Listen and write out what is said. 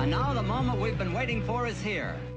And now the moment we've been waiting for is here.